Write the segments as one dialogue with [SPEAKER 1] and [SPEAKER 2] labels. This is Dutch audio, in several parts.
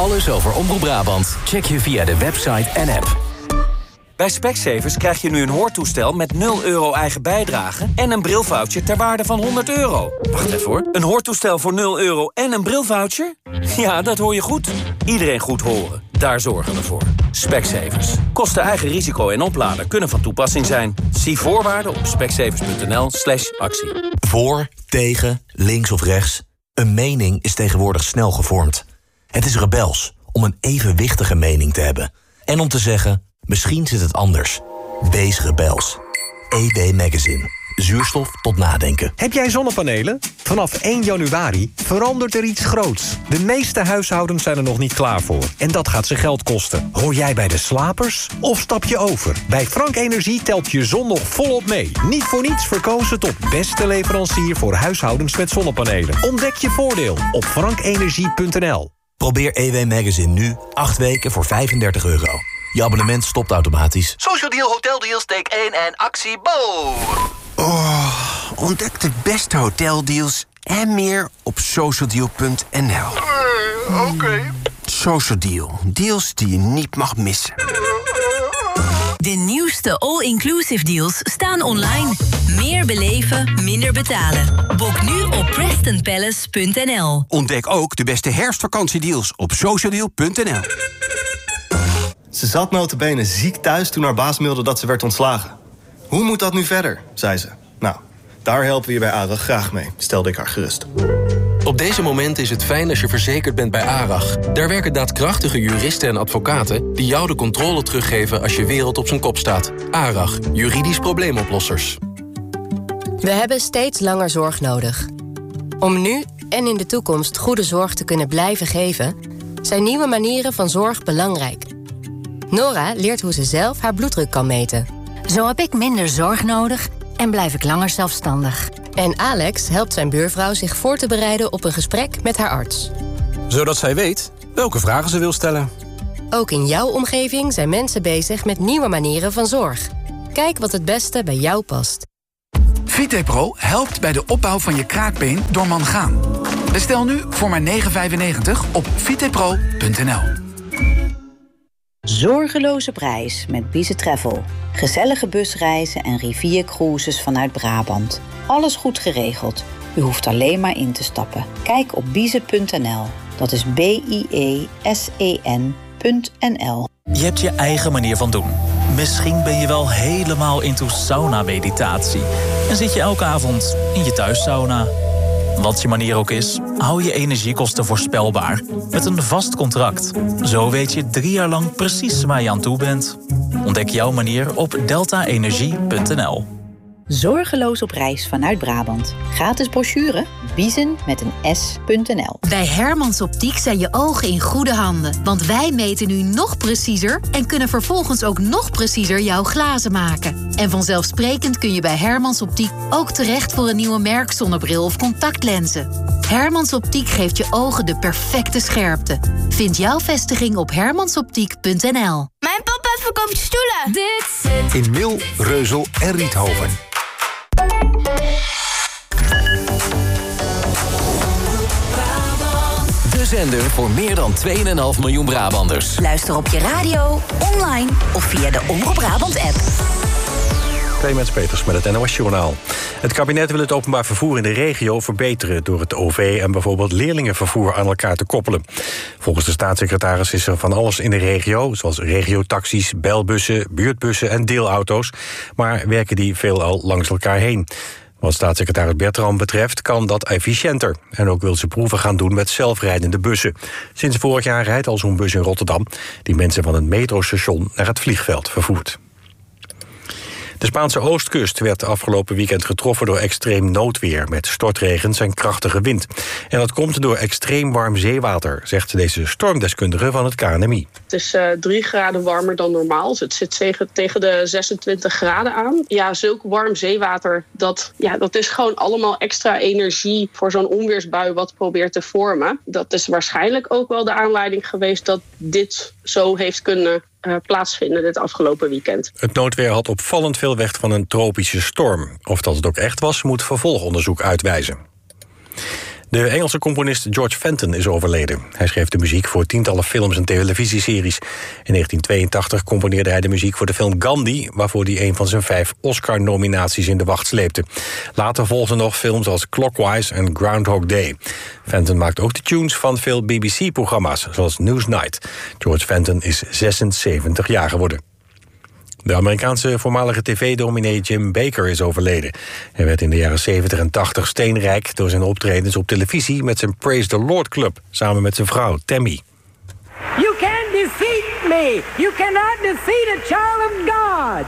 [SPEAKER 1] Alles over Omroep Brabant check je via de website en app.
[SPEAKER 2] Bij Specsavers krijg je nu een hoortoestel met 0 euro eigen bijdrage en een brilvoucher ter waarde van €100. Wacht even hoor. Een hoortoestel voor 0 euro en een brilvoucher? Ja, dat hoor je goed. Iedereen goed horen. Daar zorgen we voor. Specsavers. Kosten eigen risico en oplader kunnen van toepassing zijn. Zie voorwaarden op specsavers.nl/actie.
[SPEAKER 3] Voor, tegen, links of rechts. Een mening is tegenwoordig snel gevormd. Het is rebels om een evenwichtige mening te hebben. En om te zeggen, misschien zit het anders. Wees rebels. EW Magazine. Zuurstof tot nadenken.
[SPEAKER 4] Heb jij zonnepanelen? Vanaf 1 januari verandert er iets groots. De meeste huishoudens zijn er nog niet klaar voor. En dat gaat ze geld kosten. Hoor jij bij de slapers? Of stap je over? Bij Frank Energie telt je zon nog volop mee. Niet voor niets verkozen tot beste leverancier voor huishoudens met zonnepanelen. Ontdek je voordeel op frankenergie.nl.
[SPEAKER 3] Probeer EW Magazine nu 8 weken voor €35. Je abonnement stopt automatisch.
[SPEAKER 5] Social Deal, Hotel Deals, take 1 en actie Bo!
[SPEAKER 6] Oh, ontdek de beste hoteldeals en meer op socialdeal.nl.
[SPEAKER 5] Oké.
[SPEAKER 6] Social Deal. Deals die je niet mag missen.
[SPEAKER 7] De nieuwste all-inclusive deals staan online. Meer beleven, minder betalen. Boek nu op PrestonPalace.nl.
[SPEAKER 6] Ontdek ook de beste herfstvakantiedeals op socialdeal.nl.
[SPEAKER 8] Ze zat nota bene ziek thuis toen haar baas mailde dat ze werd ontslagen. Hoe moet dat nu verder, zei ze. Nou, daar helpen we je bij ARAG graag mee, stelde ik haar gerust.
[SPEAKER 9] Op deze momenten is het fijn als je verzekerd bent bij ARAG. Daar werken daadkrachtige juristen en advocaten die jou de controle teruggeven als je wereld op zijn kop staat. ARAG, juridisch probleemoplossers.
[SPEAKER 10] We hebben steeds langer zorg nodig. Om nu en in de toekomst goede zorg te kunnen blijven geven, zijn nieuwe manieren van zorg belangrijk. Nora leert hoe ze zelf haar bloeddruk kan meten.
[SPEAKER 11] Zo heb ik minder zorg nodig en blijf ik langer zelfstandig.
[SPEAKER 10] En Alex helpt zijn buurvrouw zich voor te bereiden op een gesprek met haar arts.
[SPEAKER 12] Zodat zij weet welke vragen ze wil stellen.
[SPEAKER 10] Ook in jouw omgeving zijn mensen bezig met nieuwe manieren van zorg. Kijk wat het beste bij jou past.
[SPEAKER 13] VitePro helpt bij de opbouw van je kraakbeen door mangaan. Bestel nu voor maar €9,95 op vitepro.nl.
[SPEAKER 14] Zorgeloze prijs met Bise Travel. Gezellige busreizen en riviercruises vanuit Brabant. Alles goed geregeld. U hoeft alleen maar in te stappen. Kijk op bise.nl. Dat is BIESEN.nl.
[SPEAKER 15] Je hebt je eigen manier van doen. Misschien ben je wel helemaal into sauna-meditatie. En zit je elke avond in je thuissauna. Wat je manier ook is, hou je energiekosten voorspelbaar. Met een vast contract. Zo weet je 3 jaar lang precies waar je aan toe bent. Ontdek jouw manier op deltaenergie.nl.
[SPEAKER 14] Zorgeloos op reis vanuit Brabant. Gratis brochure, biezen met een s.nl.
[SPEAKER 11] Bij Hermans Optiek zijn je ogen in goede handen. Want wij meten nu nog preciezer en kunnen vervolgens ook nog preciezer jouw glazen maken. En vanzelfsprekend kun je bij Hermans Optiek ook terecht voor een nieuwe merkzonnebril of contactlenzen. Hermans Optiek geeft je ogen de perfecte scherpte. Vind jouw vestiging op hermansoptiek.nl.
[SPEAKER 16] Mijn papa verkoopt stoelen.
[SPEAKER 17] Dit zit in Mil, Reuzel en Riethoven.
[SPEAKER 1] De zender voor meer dan 2,5 miljoen Brabanders.
[SPEAKER 11] Luister op je radio, online of via de Omroep Brabant app.
[SPEAKER 18] Clemens Peters met het NOS-journaal. Het kabinet wil het openbaar vervoer in de regio verbeteren door het OV en bijvoorbeeld leerlingenvervoer aan elkaar te koppelen. Volgens de staatssecretaris is er van alles in de regio, zoals regiotaxis, belbussen, buurtbussen en deelauto's, maar werken die veelal langs elkaar heen. Wat staatssecretaris Bertram betreft kan dat efficiënter. En ook wil ze proeven gaan doen met zelfrijdende bussen. Sinds vorig jaar rijdt al zo'n bus in Rotterdam die mensen van het metrostation naar het vliegveld vervoert. De Spaanse oostkust werd afgelopen weekend getroffen door extreem noodweer met stortregens en krachtige wind. En dat komt door extreem warm zeewater, zegt deze stormdeskundige van het KNMI.
[SPEAKER 19] Het is 3 graden warmer dan normaal. Dus het zit tegen de 26 graden aan. Ja, zulk warm zeewater, dat is gewoon allemaal extra energie voor zo'n onweersbui wat probeert te vormen. Dat is waarschijnlijk ook wel de aanleiding geweest dat dit zo heeft kunnen plaatsvinden dit afgelopen weekend.
[SPEAKER 18] Het noodweer had opvallend veel weg van een tropische storm. Of dat het ook echt was, moet vervolgonderzoek uitwijzen. De Engelse componist George Fenton is overleden. Hij schreef de muziek voor tientallen films en televisieseries. In 1982 componeerde hij de muziek voor de film Gandhi, waarvoor hij een van zijn 5 Oscar-nominaties in de wacht sleepte. Later volgden nog films als Clockwise en Groundhog Day. Fenton maakt ook de tunes van veel BBC-programma's, zoals Newsnight. George Fenton is 76 jaar geworden. De Amerikaanse voormalige tv-dominee Jim Bakker is overleden. Hij werd in de jaren 70 en 80 steenrijk door zijn optredens op televisie met zijn Praise the Lord Club, samen met zijn vrouw Tammy.
[SPEAKER 20] You can't defeat me. You cannot defeat a child of God.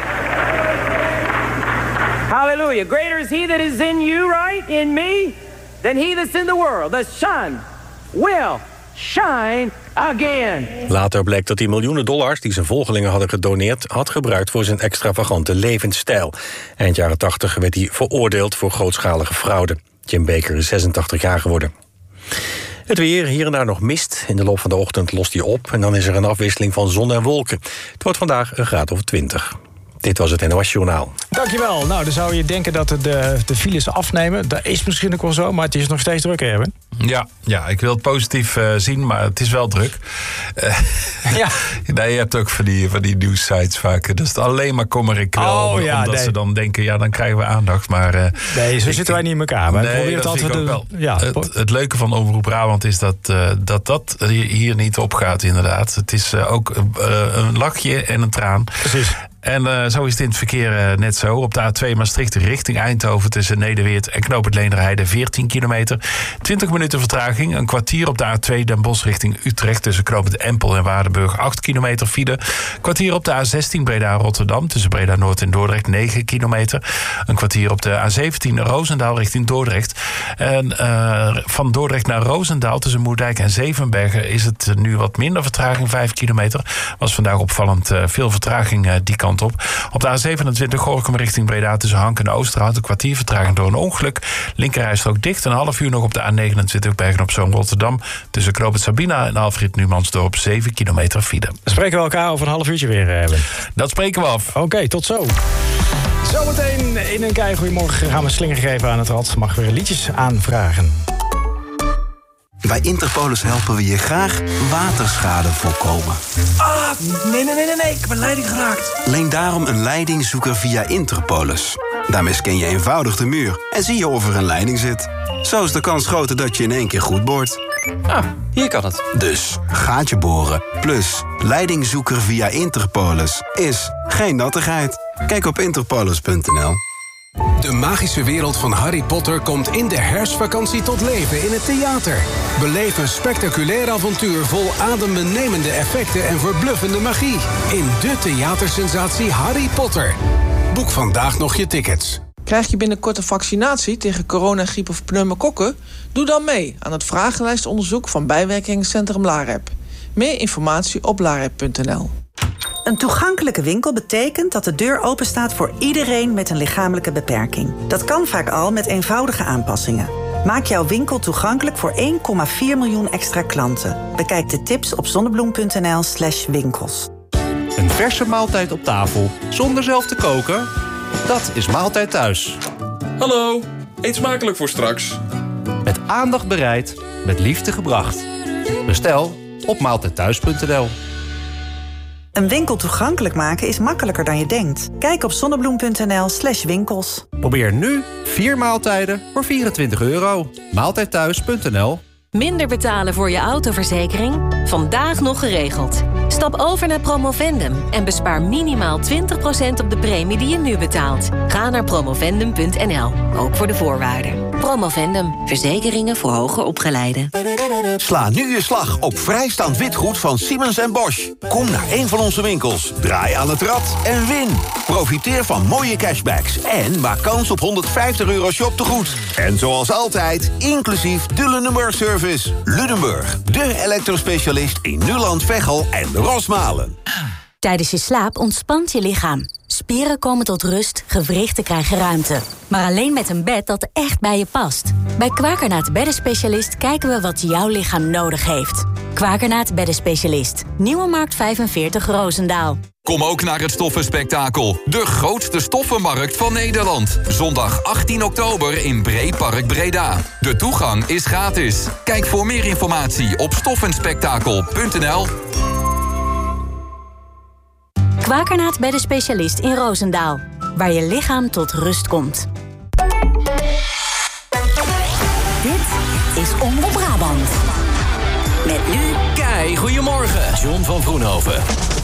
[SPEAKER 20] Hallelujah. Greater is he that is in you, right? In me, than he that's in the world. The sun will shine again.
[SPEAKER 18] Later bleek dat hij miljoenen dollars die zijn volgelingen hadden gedoneerd had gebruikt voor zijn extravagante levensstijl. Eind jaren 80 werd hij veroordeeld voor grootschalige fraude. Jim Bakker is 86 jaar geworden. Het weer, hier en daar nog mist. In de loop van de ochtend lost hij op en dan is er een afwisseling van zon en wolken. Het wordt vandaag een graad of 20. Dit was het NOS Journaal.
[SPEAKER 21] Dankjewel. Nou, dan zou je denken dat de files afnemen. Dat is misschien ook wel zo, maar het is nog steeds druk, Erwin.
[SPEAKER 22] Ja, ik wil het positief zien, maar het is wel druk. Nee, je hebt ook van die nieuwssites vaak. Dat is alleen maar kommer en kwel. Omdat ze dan denken, dan krijgen we aandacht. Maar,
[SPEAKER 21] nee, zo zitten wij niet in elkaar. Maar
[SPEAKER 22] nee, dat vind ik ook wel. Ja, het leuke van Omroep Brabant is dat hier niet opgaat, inderdaad. Het is ook een lachje en een traan.
[SPEAKER 21] Precies.
[SPEAKER 22] En zo is het in het verkeer net zo. Op de A2 Maastricht richting Eindhoven tussen Nederweert en Knoop het Leenderheide 14 kilometer. 20 minuten vertraging. Een kwartier op de A2 Den Bosch richting Utrecht tussen Knoop het Empel en Waardenburg 8 kilometer file. Kwartier op de A16 Breda-Rotterdam tussen Breda-Noord en Dordrecht 9 kilometer. Een kwartier op de A17 Roosendaal richting Dordrecht. En van Dordrecht naar Roosendaal tussen Moerdijk en Zevenbergen is het nu wat minder vertraging, 5 kilometer. Was vandaag opvallend veel vertraging die kant op. Op de A27 Gorinchem richting Breda tussen Hank en Oosterhout een kwartier vertraging door een ongeluk. Linkerrijstrook dicht, een half uur nog op de A29 Bergen op Zoom Rotterdam tussen Knoop het Sabina en Alfred Numansdorp 7 kilometer file.
[SPEAKER 21] Dan spreken we elkaar over een half uurtje weer, Erwin.
[SPEAKER 22] Dat spreken we af.
[SPEAKER 21] Oké, tot zo. Zometeen in een kei goeiemorgen gaan we slinger geven aan het rad. Mag weer liedjes aanvragen.
[SPEAKER 6] Bij Interpolis helpen we je graag waterschade voorkomen.
[SPEAKER 23] Nee, ik ben leiding geraakt.
[SPEAKER 6] Leen daarom een leidingzoeker via Interpolis. Daarmee scan je eenvoudig de muur en zie je of er een leiding zit. Zo is de kans groter dat je in één keer goed boort.
[SPEAKER 23] Hier kan het.
[SPEAKER 6] Dus gaatje boren plus leidingzoeker via Interpolis is geen nattigheid. Kijk op interpolis.nl.
[SPEAKER 24] De magische wereld van Harry Potter komt in de herfstvakantie tot leven in het theater. Beleef een spectaculair avontuur vol adembenemende effecten en verbluffende magie. In de theatersensatie Harry Potter. Boek vandaag nog je tickets.
[SPEAKER 25] Krijg je binnenkort een vaccinatie tegen corona, griep of pneumokokken? Doe dan mee aan het vragenlijstonderzoek van Bijwerkingencentrum LAREP. Meer informatie op larep.nl.
[SPEAKER 26] Een toegankelijke winkel betekent dat de deur openstaat voor iedereen met een lichamelijke beperking. Dat kan vaak al met eenvoudige aanpassingen. Maak jouw winkel toegankelijk voor 1,4 miljoen extra klanten. Bekijk de tips op zonnebloem.nl/winkels.
[SPEAKER 27] Een verse maaltijd op tafel zonder zelf te koken? Dat is Maaltijd Thuis.
[SPEAKER 28] Hallo, eet smakelijk voor straks.
[SPEAKER 27] Met aandacht bereid, met liefde gebracht. Bestel op maaltijdthuis.nl.
[SPEAKER 26] Een winkel toegankelijk maken is makkelijker dan je denkt. Kijk op zonnebloem.nl/winkels.
[SPEAKER 27] Probeer nu 4 maaltijden voor €24. Maaltijdthuis.nl.
[SPEAKER 29] Minder betalen voor je autoverzekering? Vandaag nog geregeld. Stap over naar Promovendum en bespaar minimaal 20% op de premie die je nu betaalt. Ga naar promovendum.nl, ook voor de voorwaarden. Promovendum, verzekeringen voor hoger opgeleiden.
[SPEAKER 30] Sla nu je slag op vrijstaand witgoed van Siemens & Bosch. Kom naar een van onze winkels, draai aan het rad en win. Profiteer van mooie cashbacks en maak kans op €150 shoptegoed. En zoals altijd, inclusief de Lunenburg service. Lunenburg, de elektrospecialist in Nuland, Veghel en Rosmalen.
[SPEAKER 31] Tijdens je slaap ontspant je lichaam. Spieren komen tot rust, gewrichten krijgen ruimte. Maar alleen met een bed dat echt bij je past. Bij Quakernaat Beddenspecialist kijken we wat jouw lichaam nodig heeft. Quakernaat Beddenspecialist. Nieuwe Markt 45 Roosendaal.
[SPEAKER 2] Kom ook naar het Stoffenspektakel. De grootste stoffenmarkt van Nederland. Zondag 18 oktober in Breepark Breda. De toegang is gratis. Kijk voor meer informatie op stoffenspektakel.nl.
[SPEAKER 31] Kwakernaat bij de specialist in Roosendaal. Waar je lichaam tot rust komt.
[SPEAKER 3] Dit is Omroep Brabant. Met nu...
[SPEAKER 1] Kei, goedemorgen. John van Vroenhoven.